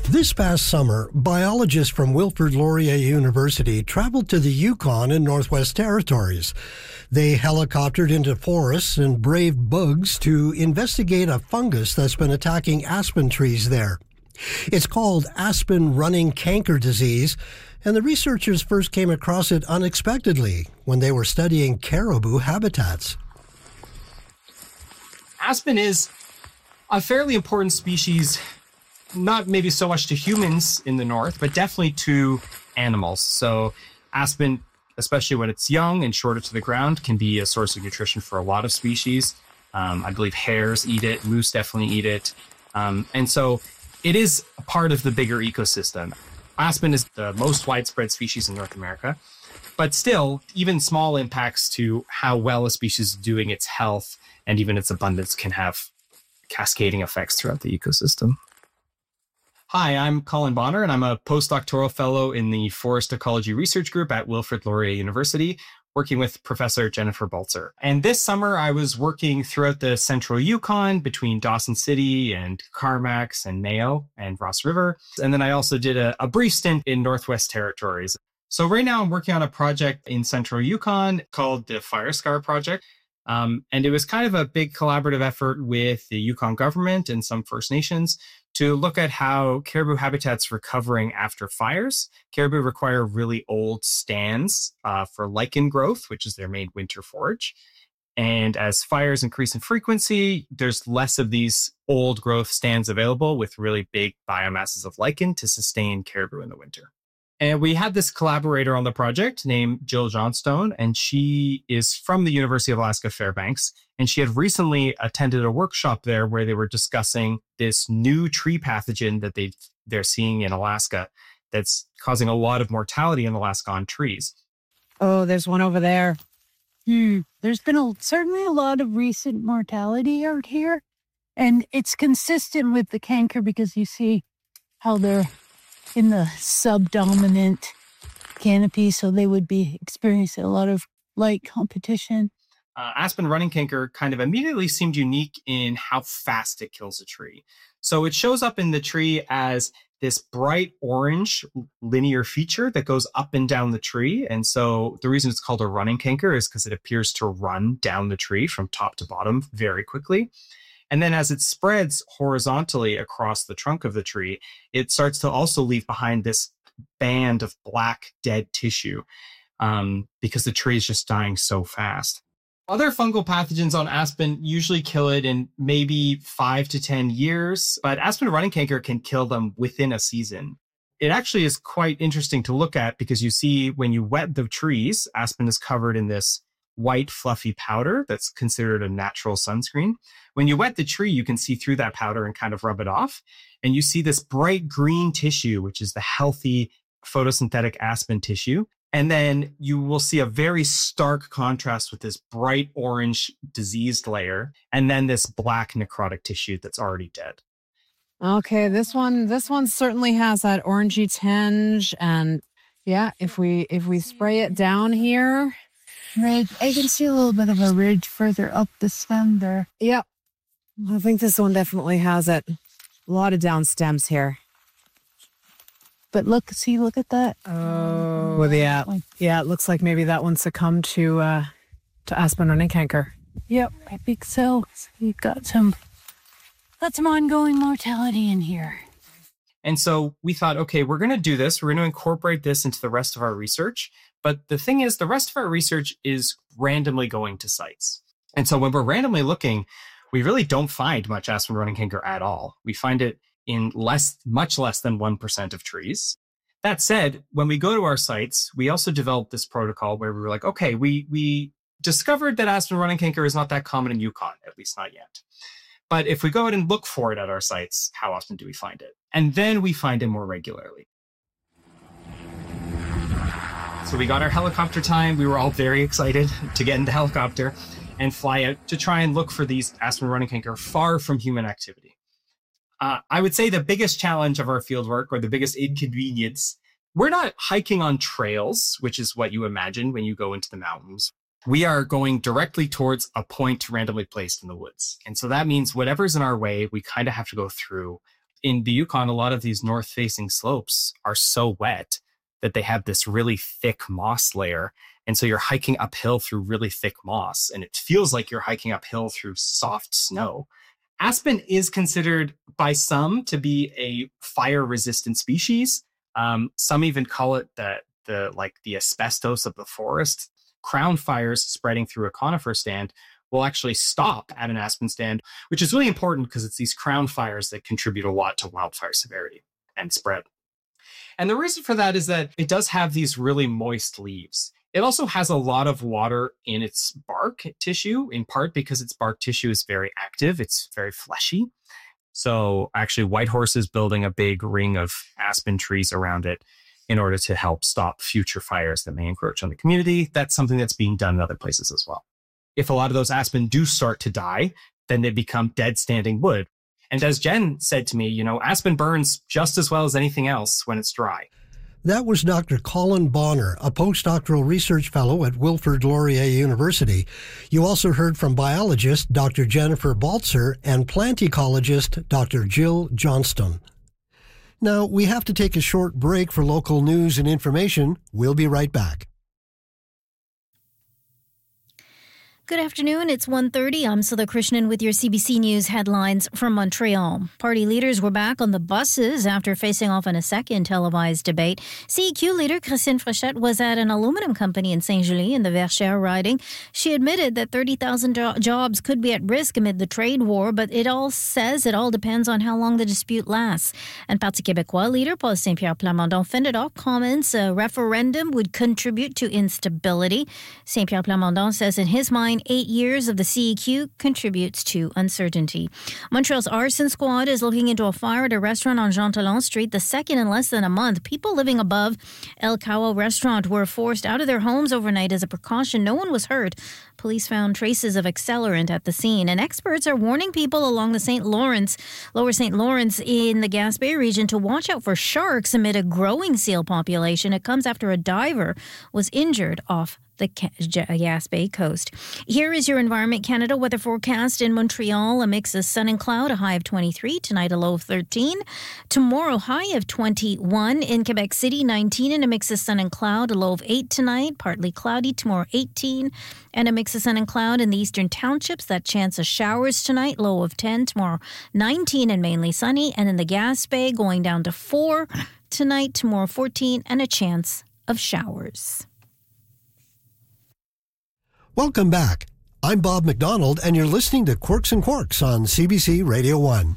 This past summer, biologists from Wilfrid Laurier University traveled to the Yukon and Northwest Territories. They helicoptered into forests and braved bugs to investigate a fungus that's been attacking aspen trees there. It's called aspen running canker disease, and the researchers first came across it unexpectedly when they were studying caribou habitats. Aspen is a fairly important species, not maybe so much to humans in the north, but definitely to animals. So aspen, especially when it's young and shorter to the ground, can be a source of nutrition for a lot of species. I believe hares eat it, moose definitely eat it. And so it is a part of the bigger ecosystem. Aspen is the most widespread species in North America, but still, even small impacts to how well a species is doing, its health, and even its abundance can have cascading effects throughout the ecosystem. Hi, I'm Colin Bonner, and I'm a postdoctoral fellow in the Forest Ecology Research Group at Wilfrid Laurier University, working with Professor Jennifer Baltzer. And this summer, I was working throughout the central Yukon between Dawson City and Carmacks and Mayo and Ross River. And then I also did a brief stint in Northwest Territories. So right now, I'm working on a project in central Yukon called the Fire Scar Project. And it was kind of a big collaborative effort with the Yukon government and some First Nations to look at how caribou habitats recovering after fires. Caribou require really old stands for lichen growth, which is their main winter forage. And as fires increase in frequency, there's less of these old growth stands available with really big biomasses of lichen to sustain caribou in the winter. And we had this collaborator on the project named Jill Johnstone, and she is from the University of Alaska Fairbanks. And she had recently attended a workshop there where they were discussing this new tree pathogen that they're seeing in Alaska that's causing a lot of mortality in Alaska on trees. Oh, there's one over there. There's been certainly a lot of recent mortality out here. And it's consistent with the canker because you see how they're in the subdominant canopy, so they would be experiencing a lot of light competition. Aspen running canker kind of immediately seemed unique in how fast it kills a tree. So it shows up in the tree as this bright orange linear feature that goes up and down the tree. And so the reason it's called a running canker is because it appears to run down the tree from top to bottom very quickly. And then as it spreads horizontally across the trunk of the tree, it starts to also leave behind this band of black dead tissue because the tree is just dying so fast. Other fungal pathogens on aspen usually kill it in maybe 5 to 10 years, but aspen running canker can kill them within a season. It actually is quite interesting to look at because you see when you wet the trees, aspen is covered in this white fluffy powder that's considered a natural sunscreen. When you wet the tree, you can see through that powder and kind of rub it off. And you see this bright green tissue, which is the healthy photosynthetic aspen tissue. And then you will see a very stark contrast with this bright orange diseased layer, and then this black necrotic tissue that's already dead. Okay, this one certainly has that orangey tinge. And yeah, if we spray it down here, Right, I can see a little bit of a ridge further up the stem there. Yep. I think this one definitely has it. A lot of down stems here. But look at that. Oh, yeah. Yeah, it looks like maybe that one succumbed to aspen running canker. Yep, I think so. You've got some ongoing mortality in here. And so we thought, okay, we're going to do this. We're going to incorporate this into the rest of our research. But the thing is, the rest of our research is randomly going to sites. And so when we're randomly looking, we really don't find much aspen running canker at all. We find it in much less than 1% of trees. That said, when we go to our sites, we also developed this protocol where we were like, okay, we discovered that aspen running canker is not that common in Yukon, at least not yet. But if we go out and look for it at our sites, how often do we find it? And then we find it more regularly. So we got our helicopter time. We were all very excited to get in the helicopter and fly out to try and look for these aspen running canker far from human activity. I would say the biggest challenge of our fieldwork, or the biggest inconvenience, we're not hiking on trails, which is what you imagine when you go into the mountains. We are going directly towards a point randomly placed in the woods. And so that means whatever's in our way, we kind of have to go through in the Yukon, a lot of these north-facing slopes are so wet that they have this really thick moss layer. And so you're hiking uphill through really thick moss, and it feels like you're hiking uphill through soft snow. Aspen is considered by some to be a fire-resistant species. Some even call it the asbestos of the forest. Crown fires spreading through a conifer stand will actually stop at an aspen stand, which is really important because it's these crown fires that contribute a lot to wildfire severity and spread. And the reason for that is that it does have these really moist leaves. It also has a lot of water in its bark tissue, in part because its bark tissue is very active. It's very fleshy. So actually, Whitehorse is building a big ring of aspen trees around it in order to help stop future fires that may encroach on the community. That's something that's being done in other places as well. If a lot of those aspen do start to die, then they become dead standing wood. And as Jen said to me, aspen burns just as well as anything else when it's dry. That was Dr. Colin Bonner, a postdoctoral research fellow at Wilfrid Laurier University. You also heard from biologist Dr. Jennifer Baltzer and plant ecologist Dr. Jill Johnston. Now, we have to take a short break for local news and information. We'll be right back. Good afternoon. It's 1:30. I'm Sudha Krishnan with your CBC News headlines from Montreal. Party leaders were back on the buses after facing off in a second televised debate. CEQ leader Christine Fréchette was at an aluminum company in Saint-Julie in the Verchères riding. She admitted that 30,000 jobs could be at risk amid the trade war, but it all depends on how long the dispute lasts. And Parti Québécois leader Paul Saint-Pierre Plamondon fended off comments a referendum would contribute to instability. Saint-Pierre Plamondon says in his mind, 8 years of the CEQ contributes to uncertainty. Montreal's arson squad is looking into a fire at a restaurant on Jean Talon Street, the second in less than a month. People living above El Kawa restaurant were forced out of their homes overnight as a precaution. No one was hurt. Police found traces of accelerant at the scene, and experts are warning people along the Lower St. Lawrence in the Gaspé region to watch out for sharks amid a growing seal population. It comes after a diver was injured off the Gaspé coast. Here is your Environment Canada weather forecast in Montreal. A mix of sun and cloud, a high of 23. Tonight, a low of 13. Tomorrow, high of 21. In Quebec City, 19. And a mix of sun and cloud, a low of 8 tonight. Partly cloudy. Tomorrow, 18. And a mix of sun and cloud in the eastern townships. That chance of showers tonight, low of 10. Tomorrow, 19 and mainly sunny. And in the Gaspé, going down to 4 tonight. Tomorrow, 14. And a chance of showers. Welcome back. I'm Bob McDonald, and you're listening to Quirks and Quarks on CBC Radio 1.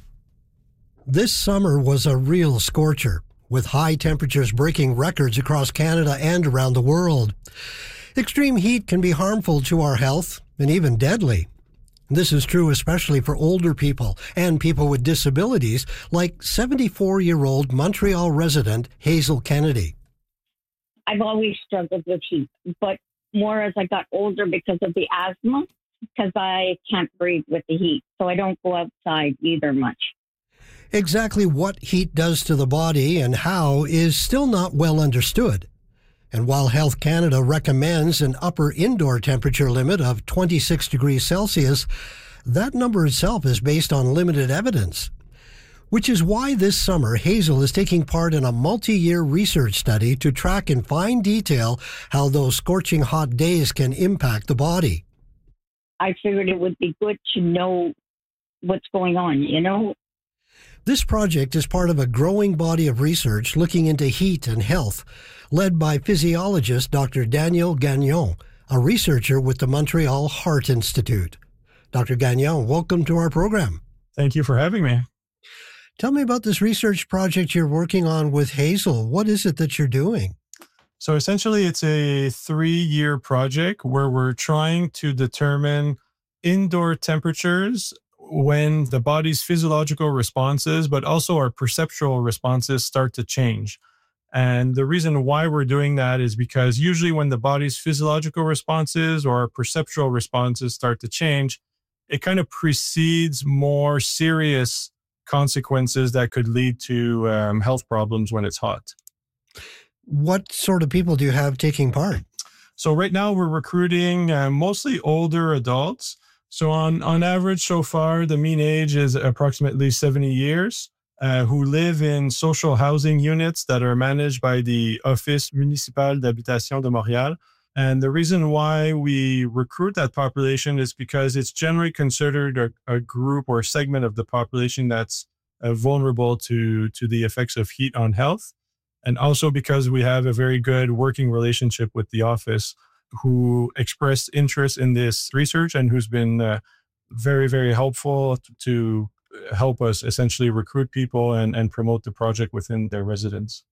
This summer was a real scorcher, with high temperatures breaking records across Canada and around the world. Extreme heat can be harmful to our health and even deadly. This is true especially for older people and people with disabilities, like 74-year-old Montreal resident Hazel Kennedy. I've always struggled with heat, but more as I got older because of the asthma, because I can't breathe with the heat. So I don't go outside either much. Exactly what heat does to the body and how is still not well understood. And while Health Canada recommends an upper indoor temperature limit of 26 degrees Celsius, that number itself is based on limited evidence. Which is why this summer Hazel is taking part in a multi-year research study to track in fine detail how those scorching hot days can impact the body. I figured it would be good to know what's going on, This project is part of a growing body of research looking into heat and health, led by physiologist Dr. Daniel Gagnon, a researcher with the Montreal Heart Institute. Dr. Gagnon, welcome to our program. Thank you for having me. Tell me about this research project you're working on with Hazel. What is it that you're doing? So essentially, it's a 3-year project where we're trying to determine indoor temperatures when the body's physiological responses, but also our perceptual responses start to change. And the reason why we're doing that is because usually when the body's physiological responses or our perceptual responses start to change, it kind of precedes more serious consequences that could lead to health problems when it's hot. What sort of people do you have taking part? So right now we're recruiting mostly older adults. So on average so far, the mean age is approximately 70 years. who live in social housing units that are managed by the Office Municipal d'Habitation de Montréal. And the reason why we recruit that population is because it's generally considered a group or segment of the population that's vulnerable to the effects of heat on health. And also because we have a very good working relationship with the office, who expressed interest in this research and who's been very, very helpful to help us essentially recruit people and promote the project within their residence.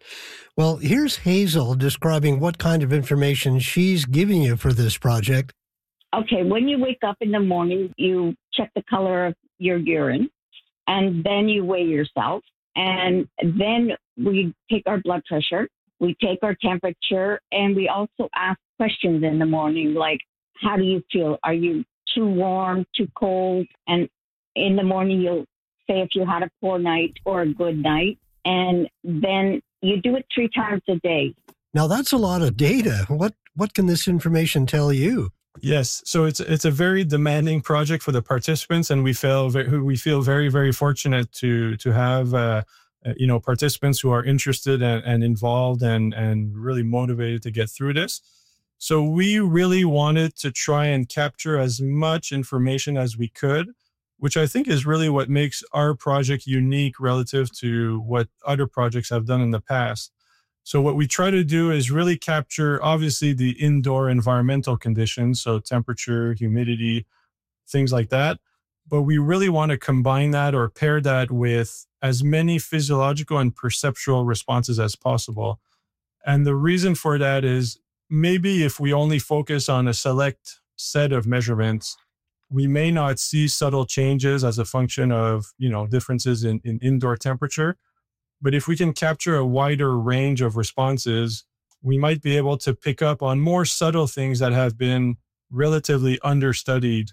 Well, here's Hazel describing what kind of information she's giving you for this project. Okay, when you wake up in the morning, you check the color of your urine, and then you weigh yourself. And then we take our blood pressure, we take our temperature, and we also ask questions in the morning, like, how do you feel? Are you too warm, too cold? And in the morning, you'll say if you had a poor night or a good night. And then you do it 3 times a day. Now, that's a lot of data. What can this information tell you? Yes, so it's a very demanding project for the participants, and we feel very, very fortunate to have participants who are interested and involved and really motivated to get through this. So we really wanted to try and capture as much information as we could, which I think is really what makes our project unique relative to what other projects have done in the past. So what we try to do is really capture, obviously, the indoor environmental conditions, so temperature, humidity, things like that. But we really want to combine that or pair that with as many physiological and perceptual responses as possible. And the reason for that is maybe if we only focus on a select set of measurements, we may not see subtle changes as a function of, differences in indoor temperature. But if we can capture a wider range of responses, we might be able to pick up on more subtle things that have been relatively understudied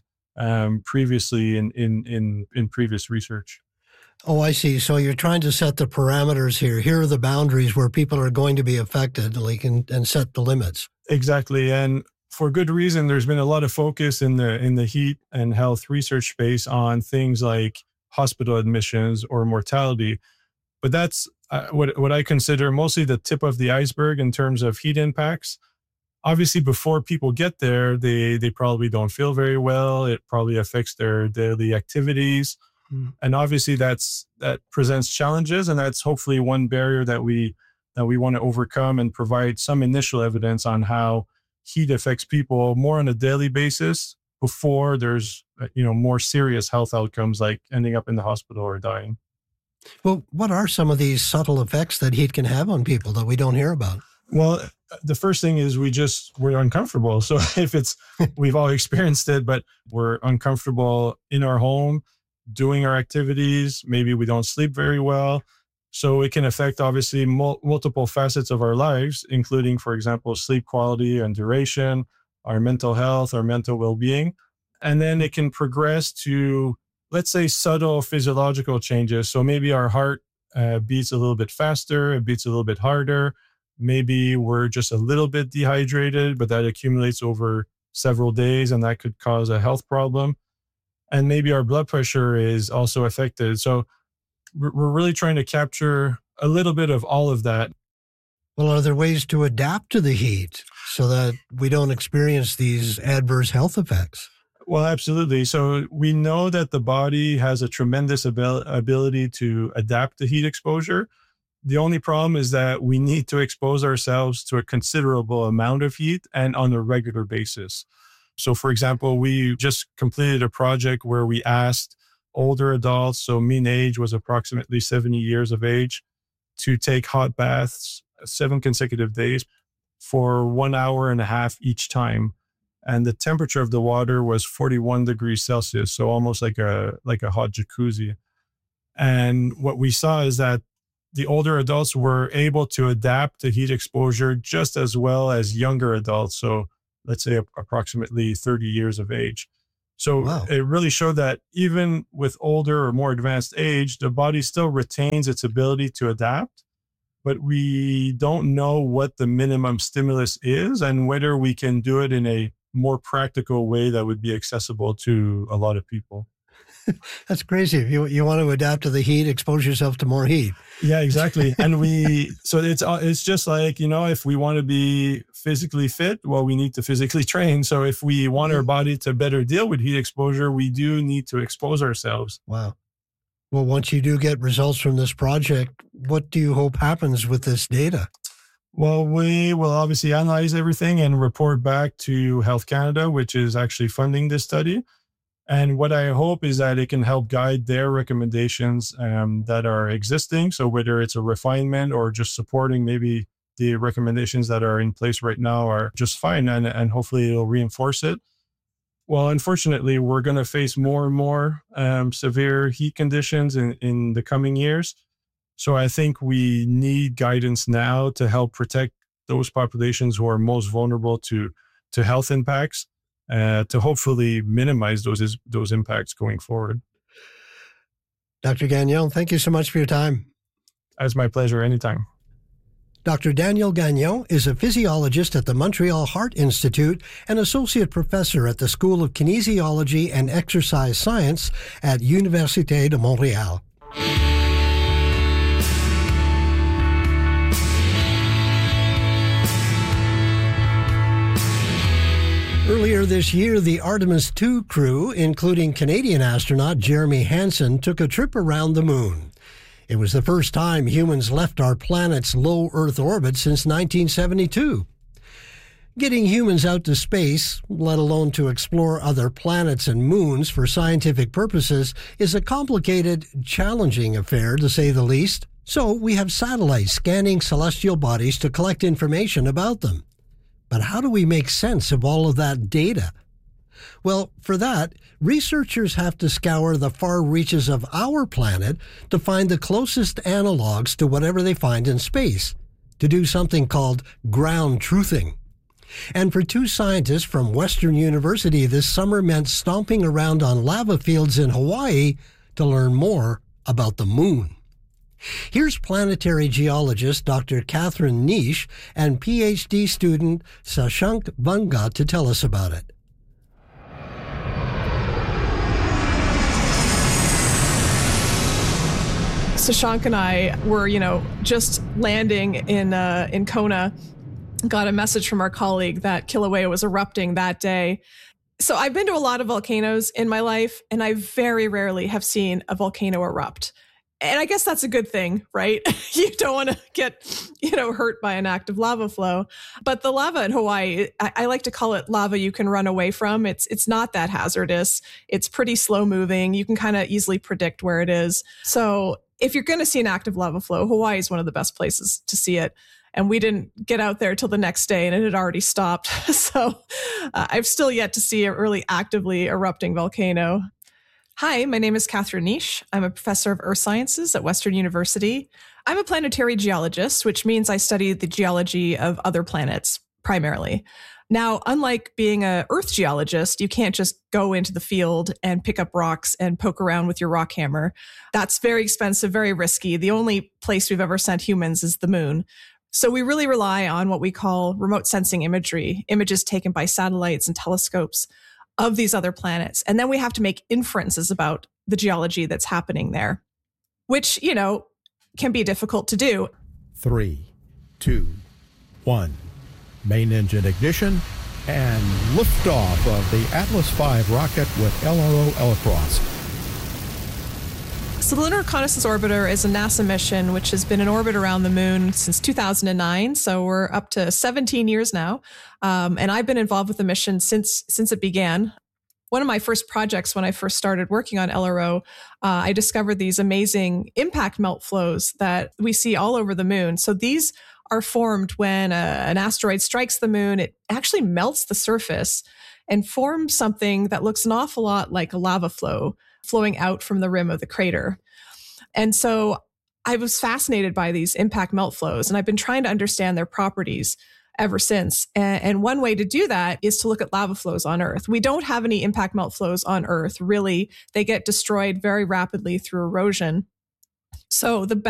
previously in previous research. Oh, I see. So you're trying to set the parameters here. Here are the boundaries where people are going to be affected, and set the limits. Exactly. And for good reason, there's been a lot of focus in the heat and health research space on things like hospital admissions or mortality. But that's what I consider mostly the tip of the iceberg in terms of heat impacts. Obviously, before people get there, they probably don't feel very well. It probably affects their daily activities. And obviously that presents challenges, and that's hopefully one barrier that we want to overcome and provide some initial evidence on how heat affects people more on a daily basis before there's more serious health outcomes like ending up in the hospital or dying. Well, what are some of these subtle effects that heat can have on people that we don't hear about? Well, the first thing is we're uncomfortable. So we've all experienced it, but we're uncomfortable in our home, doing our activities. Maybe we don't sleep very well. So it can affect obviously multiple facets of our lives, including, for example, sleep quality and duration, our mental health, our mental well-being. And then it can progress to, let's say, subtle physiological changes. So maybe our heart beats a little bit faster, it beats a little bit harder. Maybe we're just a little bit dehydrated, but that accumulates over several days and that could cause a health problem. And maybe our blood pressure is also affected. So we're really trying to capture a little bit of all of that. Well, are there ways to adapt to the heat so that we don't experience these adverse health effects? Well, absolutely. So we know that the body has a tremendous ability to adapt to heat exposure. The only problem is that we need to expose ourselves to a considerable amount of heat and on a regular basis. So, for example, we just completed a project where we asked older adults, so mean age was approximately 70 years of age, to take hot baths 7 consecutive days for 1 hour and a half each time. And the temperature of the water was 41 degrees Celsius, so almost like a hot jacuzzi. And what we saw is that the older adults were able to adapt to heat exposure just as well as younger adults. So let's say approximately 30 years of age. So wow. It really showed that even with older or more advanced age, the body still retains its ability to adapt, but we don't know what the minimum stimulus is and whether we can do it in a more practical way that would be accessible to a lot of people. That's crazy. If you want to adapt to the heat, expose yourself to more heat. Yeah, exactly. And so it's just like, if we want to be physically fit, well, we need to physically train. So if we want our body to better deal with heat exposure, we do need to expose ourselves. Wow. Well, once you do get results from this project, what do you hope happens with this data? Well, we will obviously analyze everything and report back to Health Canada, which is actually funding this study. And what I hope is that it can help guide their recommendations that are existing. So whether it's a refinement or just supporting maybe the recommendations that are in place right now are just fine, and hopefully it'll reinforce it. Well, unfortunately, we're going to face more and more severe heat conditions in the coming years. So I think we need guidance now to help protect those populations who are most vulnerable to health impacts. To hopefully minimize those impacts going forward. Dr. Gagnon, thank you so much for your time. It's my pleasure. Anytime. Dr. Daniel Gagnon is a physiologist at the Montreal Heart Institute and associate professor at the School of Kinesiology and Exercise Science at Université de Montréal. Earlier this year, the Artemis II crew, including Canadian astronaut Jeremy Hansen, took a trip around the moon. It was the first time humans left our planet's low Earth orbit since 1972. Getting humans out to space, let alone to explore other planets and moons for scientific purposes, is a complicated, challenging affair, to say the least. So we have satellites scanning celestial bodies to collect information about them. But how do we make sense of all of that data? Well, for that, researchers have to scour the far reaches of our planet to find the closest analogs to whatever they find in space, to do something called ground truthing. And for two scientists from Western University, this summer meant stomping around on lava fields in Hawaii to learn more about the moon. Here's planetary geologist Dr. Catherine Nish and PhD student Sashank Vanga to tell us about it. Sashank and I were, just landing in Kona, got a message from our colleague that Kilauea was erupting that day. So I've been to a lot of volcanoes in my life, and I very rarely have seen a volcano erupt. And I guess that's a good thing, right? You don't want to get, hurt by an active lava flow. But the lava in Hawaii, I like to call it lava you can run away from. It's not that hazardous. It's pretty slow moving. You can kind of easily predict where it is. So if you're going to see an active lava flow, Hawaii is one of the best places to see it. And we didn't get out there till the next day, and it had already stopped. So I've still yet to see a really actively erupting volcano. Hi, my name is Catherine Nish. I'm a professor of earth sciences at Western University. I'm a planetary geologist, which means I study the geology of other planets primarily. Now, unlike being an earth geologist, you can't just go into the field and pick up rocks and poke around with your rock hammer. That's very expensive, very risky. The only place we've ever sent humans is the moon. So we really rely on what we call remote sensing imagery, images taken by satellites and telescopes of these other planets. And then we have to make inferences about the geology that's happening there, which, can be difficult to do. 3, 2, 1. Main engine ignition and liftoff of the Atlas V rocket with LRO Alacross. So the Lunar Reconnaissance Orbiter is a NASA mission which has been in orbit around the moon since 2009. So we're up to 17 years now. And I've been involved with the mission since it began. One of my first projects when I first started working on LRO, I discovered these amazing impact melt flows that we see all over the moon. So these are formed when an asteroid strikes the moon. It actually melts the surface and forms something that looks an awful lot like a lava flow flowing out from the rim of the crater. And so I was fascinated by these impact melt flows, and I've been trying to understand their properties ever since. And one way to do that is to look at lava flows on Earth. We don't have any impact melt flows on Earth, really. They get destroyed very rapidly through erosion. So the